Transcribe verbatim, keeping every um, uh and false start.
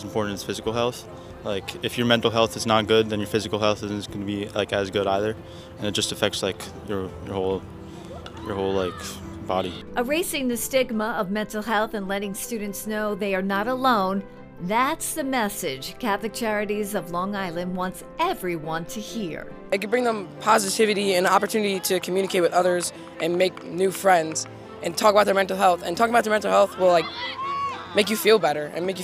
as important as physical health. Like, if your mental health is not good, then your physical health isn't going to be like as good either, and it just affects like your your whole your whole like body. Erasing the stigma of mental health and letting students know they are not alone. That's the message Catholic Charities of Long Island wants everyone to hear. It could bring them positivity and opportunity to communicate with others and make new friends and talk about their mental health. And talking about their mental health will like make you feel better and make you